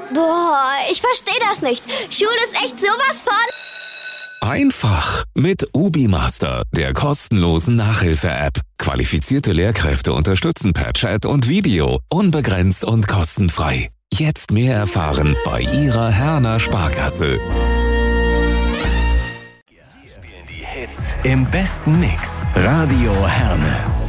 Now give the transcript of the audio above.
Boah, ich verstehe das nicht. Schule ist echt sowas von... Einfach mit UbiMaster, der kostenlosen Nachhilfe-App. Qualifizierte Lehrkräfte unterstützen per Chat und Video, unbegrenzt und kostenfrei. Jetzt mehr erfahren bei Ihrer Herner Sparkasse. Wir spielen die Hits im besten Mix. Radio Herne.